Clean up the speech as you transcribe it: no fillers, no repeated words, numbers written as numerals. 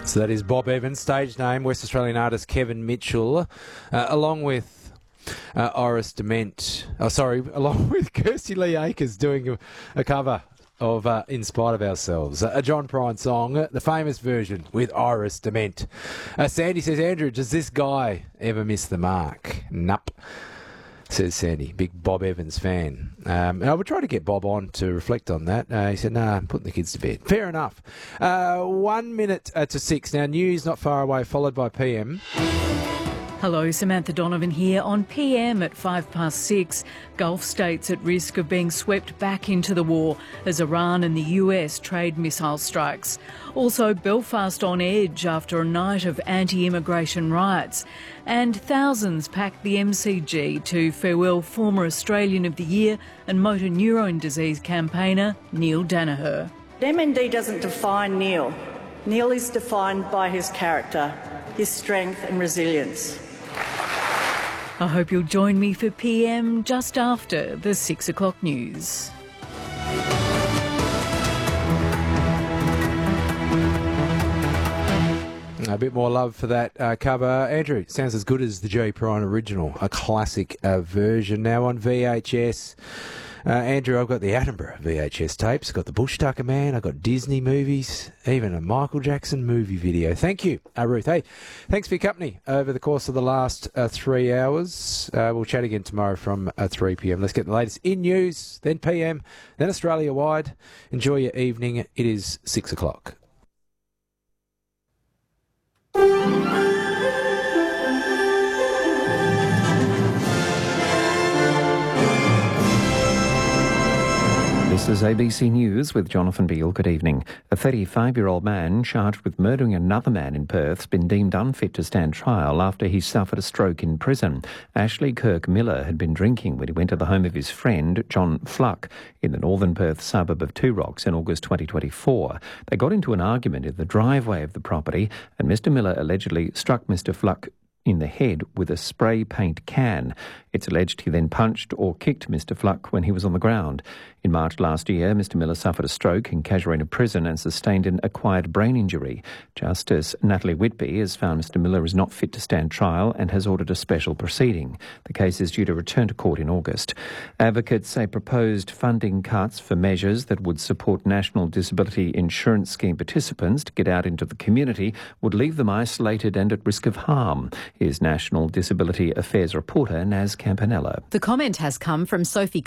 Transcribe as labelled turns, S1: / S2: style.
S1: So that is Bob Evans, stage name, West Australian artist Kevin Mitchell, along with Iris Dement. Along with Kirsty Lee Akers doing a cover of In Spite of Ourselves, a John Prine song, the famous version with Iris Dement. Sandy says, Andrew, does this guy ever miss the mark? Nope, says Sandy, big Bob Evans fan. I would try to get Bob on to reflect on that. He said, nah, I'm putting the kids to bed. Fair enough. 1 minute to 6. Now, news not far away, followed by PM.
S2: Hello, Samantha Donovan here on PM at 6:05. Gulf states at risk of being swept back into the war as Iran and the US trade missile strikes. Also, Belfast on edge after a night of anti-immigration riots. And thousands packed the MCG to farewell former Australian of the Year and motor neurone disease campaigner Neil Danaher.
S3: MND doesn't define Neil. Neil is defined by his character, his strength and resilience.
S2: I hope you'll join me for PM just after the 6 o'clock news.
S1: A bit more love for that cover. Andrew, sounds as good as the Joey Prine original, a classic version now on VHS. Andrew, I've got the Attenborough VHS tapes, got the Bush Tucker Man, I've got Disney movies, even a Michael Jackson movie video. Thank you, Ruth. Hey, thanks for your company over the course of the last 3 hours. We'll chat again tomorrow from 3 p.m. Let's get the latest in news, then PM, then Australia-wide. Enjoy your evening. It is 6 o'clock.
S4: This is ABC News with Jonathan Beale. Good evening. A 35-year-old man charged with murdering another man in Perth has been deemed unfit to stand trial after he suffered a stroke in prison. Ashley Kirk Miller had been drinking when he went to the home of his friend, John Fluck, in the northern Perth suburb of Two Rocks in August 2024. They got into an argument in the driveway of the property and Mr Miller allegedly struck Mr Fluck in the head with a spray paint can. It's alleged he then punched or kicked Mr Fluck when he was on the ground. In March last year, Mr Miller suffered a stroke in Casuarina Prison and sustained an acquired brain injury. Justice Natalie Whitby has found Mr Miller is not fit to stand trial and has ordered a special proceeding. The case is due to return to court in August. Advocates say proposed funding cuts for measures that would support National Disability Insurance Scheme participants to get out into the community would leave them isolated and at risk of harm. Here's National Disability Affairs reporter Naz Campanella.
S5: The comment has come from Sophie